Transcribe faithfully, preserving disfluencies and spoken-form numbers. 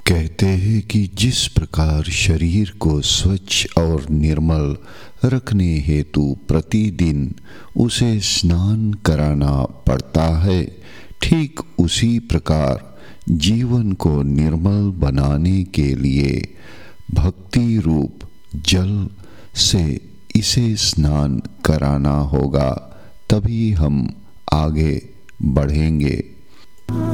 कहते हैं कि जिस प्रकार शरीर को स्वच्छ और निर्मल रखने हेतु प्रतिदिन उसे स्नान कराना पड़ता है, ठीक उसी प्रकार जीवन को निर्मल बनाने के लिए भक्ति रूप जल से इसे स्नान कराना होगा, तभी हम आगे बढ़ेंगे।